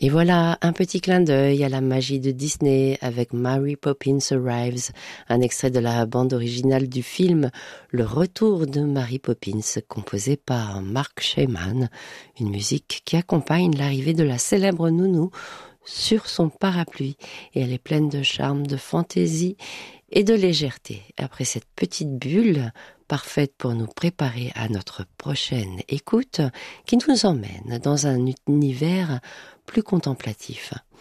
Et voilà un petit clin d'œil à la magie de Disney avec Mary Poppins Arrives, un extrait de la bande originale du film Le Retour de Mary Poppins, composé par Mark Shaiman, une musique qui accompagne l'arrivée de la célèbre nounou sur son parapluie, et elle est pleine de charme, de fantaisie et de légèreté. Après cette petite bulle, parfaite pour nous préparer à notre prochaine écoute, qui nous emmène dans un univers plus contemplatif.